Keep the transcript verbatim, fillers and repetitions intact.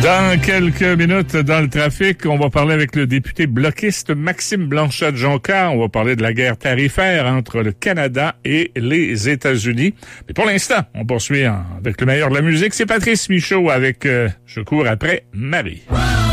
Dans quelques minutes, dans le trafic, on va parler avec le député bloquiste Maxime Blanchette-Jonca. On va parler de la guerre tarifaire entre le Canada et les États-Unis. Mais pour l'instant, on poursuit en, avec le meilleur de la musique. C'est Patrice Michaud avec euh, Je cours après Marie.